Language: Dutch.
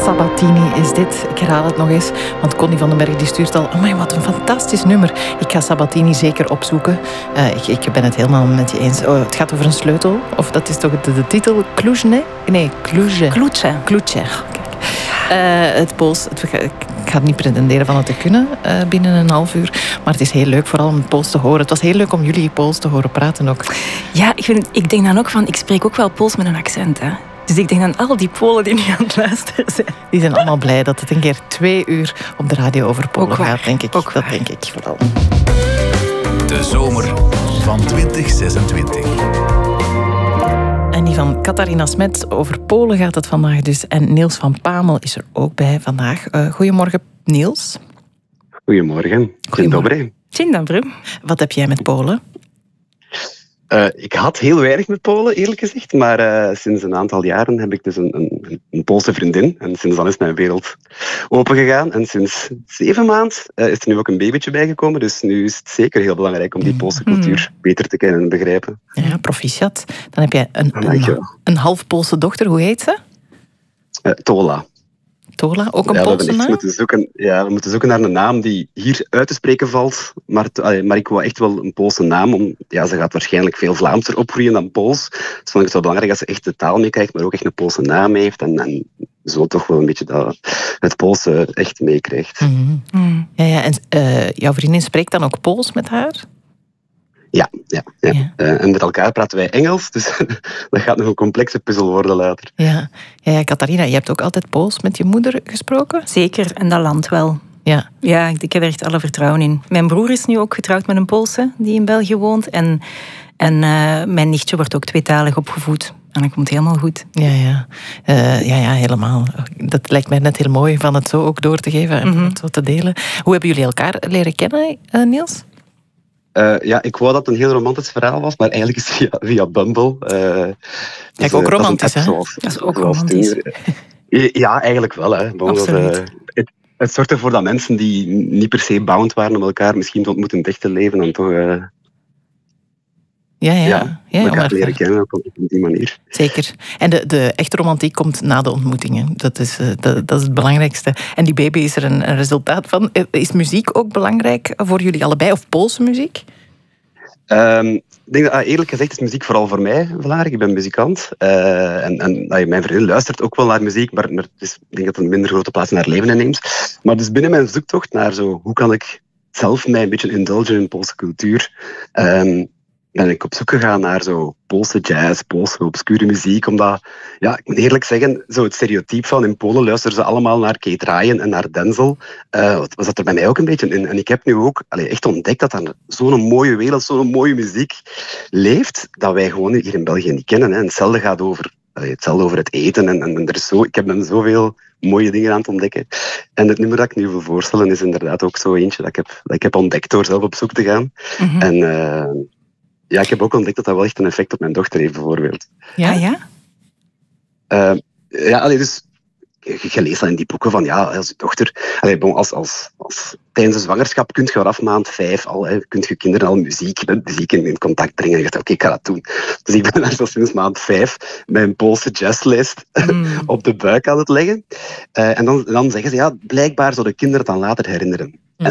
Sabatini is dit. Ik herhaal het nog eens, want Connie van den Berg die stuurt al... Oh, wat een fantastisch nummer. Ik ga Sabatini zeker opzoeken. Ik ben het helemaal met je eens. Oh, het gaat over een sleutel, of dat is toch de titel? Kluzne? Nee, Kluge. Kluge. Het Pools... Ik ga niet pretenderen van het te kunnen binnen een half uur. Maar het is heel leuk, vooral om het Pools te horen. Het was heel leuk om jullie Pools te horen praten ook. Ja, ik denk dan ook van... Ik spreek ook wel Pools met een accent, hè. Dus ik denk aan al die Polen die nu aan het luisteren zijn. Die zijn allemaal blij dat het een keer 2 uur op de radio over Polen gaat, denk ik. Dat denk ik vooral. De zomer van 2026. En die van Catharina Smet over Polen gaat het vandaag dus. En Niels van Pamel is er ook bij vandaag. Goedemorgen, Niels. Goedemorgen. Dzień dobry. Dzień dobry. Wat heb jij met Polen? Ik had heel weinig met Polen, eerlijk gezegd. Maar sinds een aantal jaren heb ik dus een Poolse vriendin. En sinds dan is mijn wereld opengegaan. En sinds 7 maanden is er nu ook een babytje bijgekomen. Dus nu is het zeker heel belangrijk om die Poolse cultuur beter te kennen en begrijpen. Ja, proficiat. Dan heb jij een half Poolse dochter. Hoe heet ze? Tola. Tola, ook een Poolse naam? We moeten zoeken naar een naam die hier uit te spreken valt. Maar ik wou echt wel een Poolse naam. Ze gaat waarschijnlijk veel Vlaamser opgroeien dan Pools. Dus vond ik het wel belangrijk dat ze echt de taal meekrijgt, maar ook echt een Poolse naam heeft. En zo toch wel een beetje het Poolse echt meekrijgt. Mm-hmm. Ja, en jouw vriendin spreekt dan ook Pools met haar? Ja. En met elkaar praten wij Engels, dus dat gaat nog een complexe puzzel worden later. Ja, Catharina, je hebt ook altijd Pools met je moeder gesproken? Zeker, en dat land wel. Ja, ik heb er echt alle vertrouwen in. Mijn broer is nu ook getrouwd met een Poolse die in België woont. En mijn nichtje wordt ook tweetalig opgevoed. En dat komt helemaal goed. Ja, helemaal. Dat lijkt mij net heel mooi van het zo ook door te geven en het zo te delen. Hoe hebben jullie elkaar leren kennen, Niels? Ik wou dat het een heel romantisch verhaal was, maar eigenlijk is het via Bumble. Kijk, ook romantisch, hè? Dat is ook romantisch. Ja, eigenlijk wel. Hè. Het zorgt ervoor dat mensen die niet per se bound waren om elkaar misschien te ontmoeten in het echte leven, dan toch elkaar leren kennen op die manier. Zeker. En de echte romantiek komt na de ontmoetingen. Dat is het belangrijkste. En die baby is er een resultaat van. Is muziek ook belangrijk voor jullie allebei? Of Poolse muziek? Ik denk dat eerlijk gezegd is muziek vooral voor mij belangrijk. Ik ben muzikant. Mijn vriendin luistert ook wel naar muziek, maar ik denk dat het een minder grote plaats in haar leven inneemt. Maar dus binnen mijn zoektocht naar hoe kan ik zelf mij een beetje indulgen in Poolse cultuur, ben ik op zoek gegaan naar Poolse jazz, Poolse obscure muziek. Omdat, ik moet eerlijk zeggen, het stereotype van in Polen luisteren ze allemaal naar Kate Ryan en naar Denzel. Was dat er bij mij ook een beetje in. En ik heb nu ook echt ontdekt dat er zo'n mooie wereld, zo'n mooie muziek leeft, dat wij gewoon hier in België niet kennen. Hè. En hetzelfde gaat over het eten. En ik heb dan zoveel mooie dingen aan het ontdekken. En het nummer dat ik nu wil voorstellen is inderdaad ook zo eentje dat ik heb ontdekt door zelf op zoek te gaan. Mm-hmm. En ik heb ook ontdekt dat wel echt een effect op mijn dochter heeft, bijvoorbeeld. Ja? Dus je leest dan in die boeken van, als je dochter... Als tijdens de zwangerschap kun je vanaf maand 5 al, kun je kinderen al muziek in contact brengen. En je zegt, oké, ik ga dat doen. Dus ik ben daar zo sinds maand 5 mijn Poolse jazzlijst op de buik aan het leggen. En dan zeggen ze, blijkbaar zouden kinderen het dan later herinneren.